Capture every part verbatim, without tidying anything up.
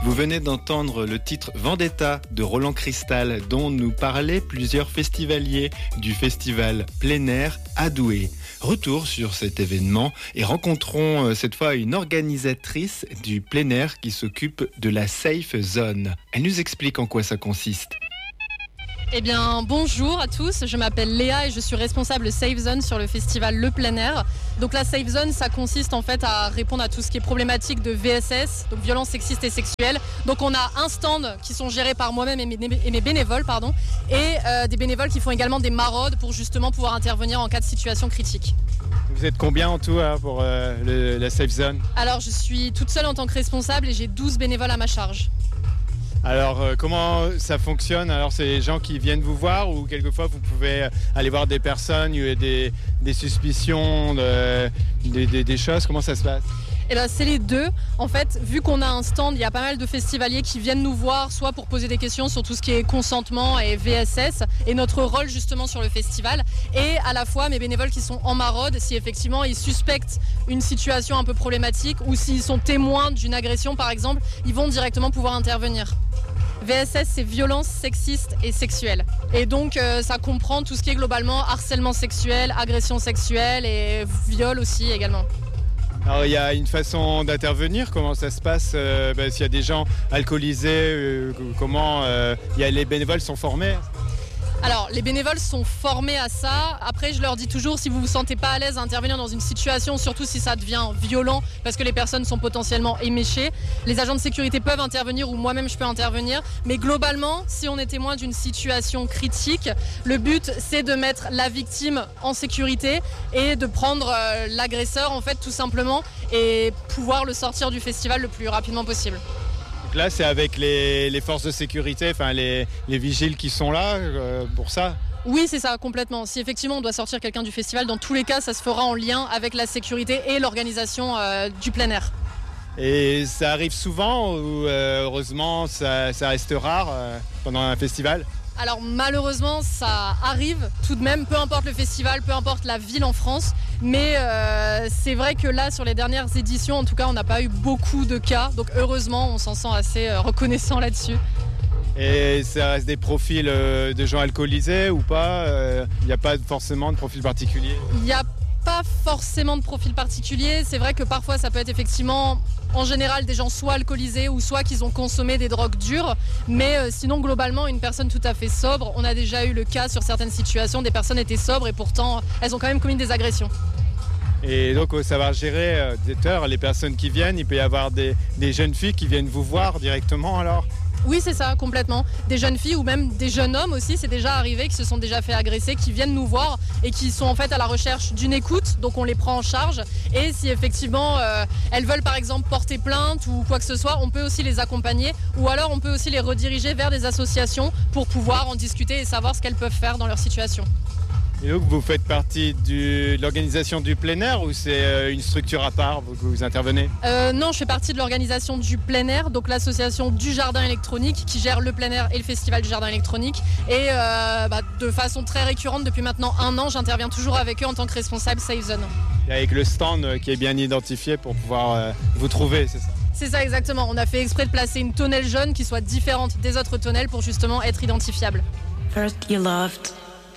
Vous venez d'entendre le titre Vendetta de Roland Cristal, dont nous parlaient plusieurs festivaliers du festival plein air à Douai. Retour sur cet événement et rencontrons cette fois une organisatrice du plein air qui s'occupe de la Safe Zone. Elle nous explique en quoi ça consiste. Eh bien, bonjour à tous, je m'appelle Léa et je suis responsable Safe Zone sur le festival Le Plein Air. Donc la Safe Zone, ça consiste en fait à répondre à tout ce qui est problématique de V S S, donc violence sexiste et sexuelle. Donc on a un stand qui sont gérés par moi-même et mes, et mes bénévoles, pardon, et euh, des bénévoles qui font également des maraudes pour justement pouvoir intervenir en cas de situation critique. Vous êtes combien en tout hein, pour euh, le, la Safe Zone ? Alors je suis toute seule en tant que responsable et j'ai douze bénévoles à ma charge. Alors euh, comment ça fonctionne ? Alors c'est les gens qui viennent vous voir ou quelquefois vous pouvez aller voir des personnes, il y a des, des suspicions, de, des, des, des choses, comment ça se passe ? Eh ben, c'est les deux. En fait, vu qu'on a un stand, il y a pas mal de festivaliers qui viennent nous voir, soit pour poser des questions sur tout ce qui est consentement et V S S, et notre rôle justement sur le festival, et à la fois mes bénévoles qui sont en maraude, si effectivement ils suspectent une situation un peu problématique, ou s'ils sont témoins d'une agression par exemple, ils vont directement pouvoir intervenir. V S S, c'est violence sexiste et sexuelle. Et donc, euh, ça comprend tout ce qui est globalement harcèlement sexuel, agression sexuelle et viol aussi également. Alors il y a une façon d'intervenir, comment ça se passe euh, ben, s'il y a des gens alcoolisés, euh, comment euh, il y a, les bénévoles sont formés ? Alors, les bénévoles sont formés à ça. Après, je leur dis toujours, si vous ne vous sentez pas à l'aise à intervenir dans une situation, surtout si ça devient violent, parce que les personnes sont potentiellement éméchées, les agents de sécurité peuvent intervenir ou moi-même je peux intervenir. Mais globalement, si on est témoin d'une situation critique, le but, c'est de mettre la victime en sécurité et de prendre euh, l'agresseur, en fait, tout simplement, et pouvoir le sortir du festival le plus rapidement possible. Là, c'est avec les, les forces de sécurité, enfin les, les vigiles qui sont là euh, pour ça ? Oui, c'est ça, complètement. Si effectivement on doit sortir quelqu'un du festival, dans tous les cas, ça se fera en lien avec la sécurité et l'organisation euh, du plein air. Et ça arrive souvent ou euh, heureusement ça, ça reste rare euh, pendant un festival ? Alors malheureusement, ça arrive tout de même, peu importe le festival, peu importe la ville en France. Mais euh, c'est vrai que là, sur les dernières éditions, en tout cas, on n'a pas eu beaucoup de cas. Donc heureusement, on s'en sent assez euh, reconnaissant là-dessus. Et ça reste des profils euh, de gens alcoolisés ou pas ? Il n'y a pas forcément de profil particulier ? Il n'y a pas forcément de profil particulier. C'est vrai que parfois, ça peut être effectivement... En général, des gens soit alcoolisés ou soit qu'ils ont consommé des drogues dures. Mais euh, sinon, globalement, une personne tout à fait sobre. On a déjà eu le cas sur certaines situations. Des personnes étaient sobres et pourtant, elles ont quand même commis des agressions. Et donc, au savoir gérer euh, des heures, les personnes qui viennent, il peut y avoir des, des jeunes filles qui viennent vous voir directement alors ? Oui, c'est ça, complètement. Des jeunes filles ou même des jeunes hommes aussi, c'est déjà arrivé, qui se sont déjà fait agresser, qui viennent nous voir et qui sont en fait à la recherche d'une écoute, donc on les prend en charge. Et si effectivement euh, elles veulent par exemple porter plainte ou quoi que ce soit, on peut aussi les accompagner ou alors on peut aussi les rediriger vers des associations pour pouvoir en discuter et savoir ce qu'elles peuvent faire dans leur situation. Et donc vous faites partie du, de l'organisation du plein air ou c'est une structure à part que vous, vous intervenez ? euh, Non, je fais partie de l'organisation du plein air, donc l'association du jardin électronique qui gère le plein air et le festival du jardin électronique. Et euh, bah, de façon très récurrente, depuis maintenant un an, j'interviens toujours avec eux en tant que responsable Safe Zone. Et avec le stand qui est bien identifié pour pouvoir euh, vous trouver, c'est ça ? C'est ça exactement, on a fait exprès de placer une tonnelle jaune qui soit différente des autres tonnelles pour justement être identifiable. First you loved.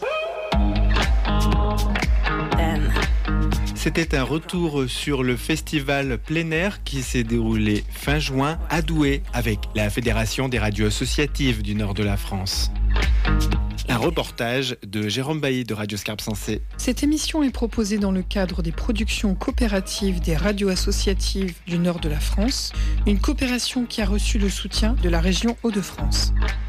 Then. C'était un retour sur le festival plein air qui s'est déroulé fin juin à Douai avec la Fédération des radios associatives du nord de la France. Un reportage de Jérôme Bailly de Radio Scarpe Sensée. Cette émission est proposée dans le cadre des productions coopératives des radios associatives du nord de la France, une coopération qui a reçu le soutien de la région Hauts-de-France.